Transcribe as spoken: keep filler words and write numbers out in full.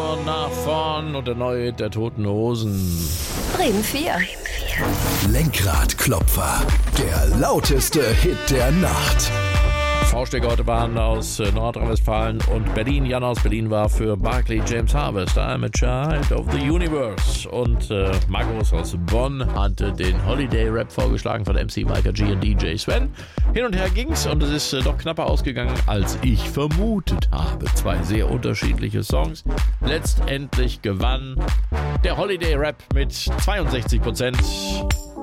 und nach vorn und der neue Hit der Toten Hosen. Bremen vier. Lenkradklopfer, der lauteste Hit der Nacht. Vorsteckautobahn aus Nordrhein-Westfalen und Berlin. Jan aus Berlin war für Barclay James Harvest. I'm a Child of the Universe. Und äh, Markus aus Bonn hatte den Holiday-Rap vorgeschlagen von M C Micah G und D J Sven. Hin und her ging's und es ist äh, doch knapper ausgegangen, als ich vermutet habe. Zwei sehr unterschiedliche Songs. Letztendlich gewann der Holiday-Rap mit zweiundsechzig Prozent.